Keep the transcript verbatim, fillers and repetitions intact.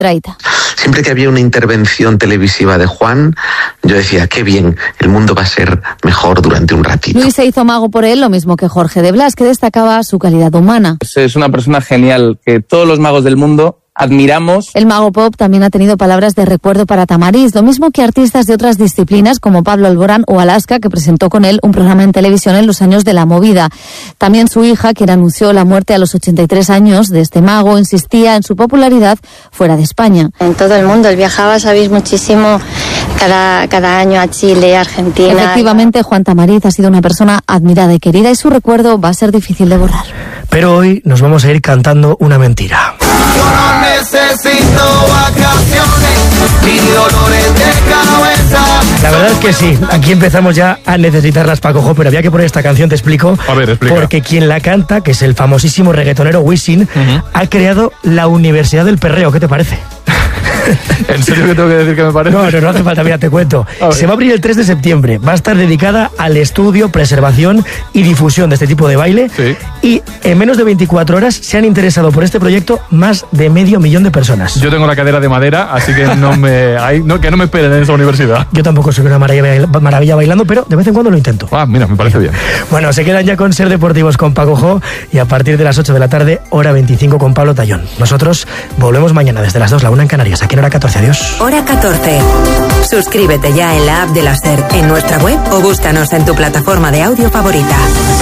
Traita. Siempre que había una intervención televisiva de Juan, yo decía, qué bien, el mundo va a ser mejor durante un ratito. Luis se hizo mago por él, lo mismo que Jorge de Blas, que destacaba su calidad humana. Es una persona genial, que todos los magos del mundo admiramos. El mago pop también ha tenido palabras de recuerdo para Tamariz, lo mismo que artistas de otras disciplinas como Pablo Alborán o Alaska, que presentó con él un programa en televisión en los años de la movida. También su hija, quien anunció la muerte a los ochenta y tres años de este mago, insistía en su popularidad fuera de España. En todo el mundo, él viajaba, sabéis, muchísimo cada, cada año a Chile, Argentina. Efectivamente, Juan Tamariz ha sido una persona admirada y querida y su recuerdo va a ser difícil de borrar. Pero hoy nos vamos a ir cantando una mentira. Yo no necesito vacaciones ni dolores de cabeza. La verdad es que sí, aquí empezamos ya a necesitarlas, Paco Jo, pero había que poner esta canción, te explico. A ver, explica. Porque quien la canta, que es el famosísimo reggaetonero Wisin, uh-huh. ha creado la Universidad del Perreo. ¿Qué te parece? ¿En serio que tengo que decir que me parece? No, no, no hace falta, mira, te cuento. Se va a abrir el tres de septiembre. Va a estar dedicada al estudio, preservación y difusión de este tipo de baile. Sí. Y en menos de veinticuatro horas se han interesado por este proyecto más de medio millón de personas. Yo tengo la cadera de madera, así que no me, hay, no, que no me esperen en esa universidad. Yo tampoco soy una maravilla, maravilla bailando, pero de vez en cuando lo intento. Ah, mira, me parece bien. Bueno, se quedan ya con Ser Deportivos con Paco Jo y a partir de las ocho de la tarde, hora veinticinco con Pablo Tallón. Nosotros volvemos mañana desde las dos, la una en Canarias. Aquí en Hora catorce. Adiós. Hora catorce. Suscríbete ya en la app de la SER, en nuestra web o búscanos en tu plataforma de audio favorita.